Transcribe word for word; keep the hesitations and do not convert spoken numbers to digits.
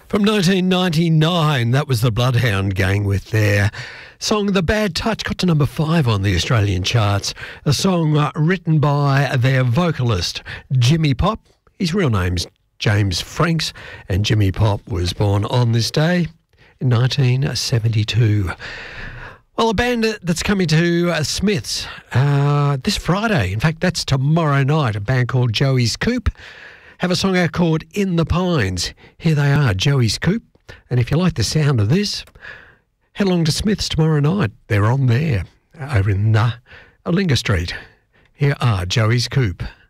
From nineteen ninety-nine, that was the Bloodhound Gang with their song The Bad Touch, got to number five on the Australian charts. A song uh, written by their vocalist, Jimmy Pop. His real name's James Franks, and Jimmy Pop was born on this day in nineteen seventy-two. Well, a band that's coming to uh, Smiths uh, this Friday, in fact, that's tomorrow night, a band called Joey's Coupe, have a song out called In the Pines. Here they are, Joey's Coupe. And if you like the sound of this, head along to Smiths tomorrow night. They're on there, over in uh, Alinga Street. Here are Joey's Coupe.